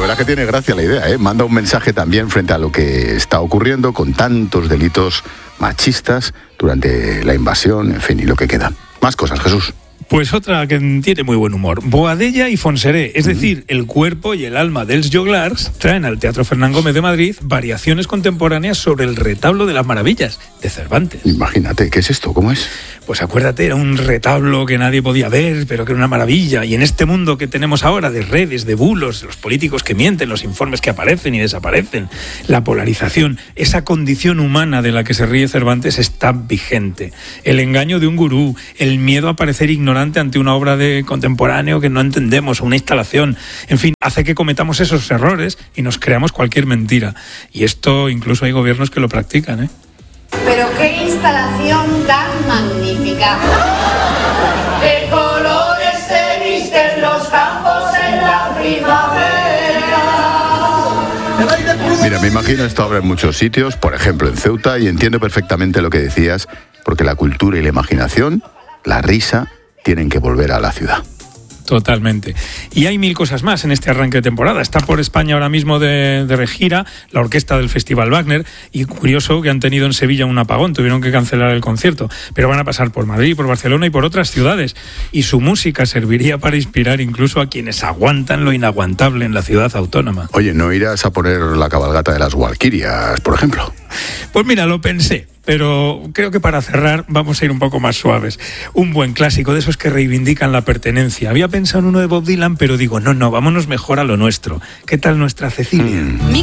verdad que tiene gracia la idea, ¿eh? Manda un mensaje también frente a lo que está ocurriendo con tantos delitos machistas durante la invasión, en fin, y lo que queda. Más cosas, Jesús. Pues otra que tiene muy buen humor. Boadella y Fonseré, es decir, el cuerpo y el alma dels joglars, traen al Teatro Fernán Gómez de Madrid variaciones contemporáneas sobre el retablo de las maravillas de Cervantes. Imagínate, ¿qué es esto? ¿Cómo es? Pues acuérdate, era un retablo que nadie podía ver, pero que era una maravilla. Y en este mundo que tenemos ahora de redes, de bulos, de los políticos que mienten, los informes que aparecen y desaparecen, la polarización, esa condición humana de la que se ríe Cervantes está vigente. El engaño de un gurú, el miedo a parecer ignorante ante una obra de contemporáneo que no entendemos, o una instalación, en fin, hace que cometamos esos errores y nos creamos cualquier mentira. Y esto incluso hay gobiernos que lo practican, ¿eh? Pero qué instalación tan magnífica. De colores se visten los campos en la primavera. Mira, me imagino esta obra en muchos sitios, por ejemplo en Ceuta, y entiendo perfectamente lo que decías, porque la cultura y la imaginación, la risa, tienen que volver a la ciudad. Totalmente. Y hay mil cosas más en este arranque de temporada. Está por España ahora mismo de gira la orquesta del Festival Wagner, y curioso que han tenido en Sevilla un apagón, tuvieron que cancelar el concierto, pero van a pasar por Madrid, por Barcelona y por otras ciudades, y su música serviría para inspirar incluso a quienes aguantan lo inaguantable en la ciudad autónoma. Oye, ¿no irás a poner la cabalgata de las Walquirias, por ejemplo? Pues mira, lo pensé, pero creo que para cerrar vamos a ir un poco más suaves. Un buen clásico de esos que reivindican la pertenencia. Había pensado en uno de Bob Dylan, pero digo, no, vámonos mejor a lo nuestro. ¿Qué tal nuestra Cecilia?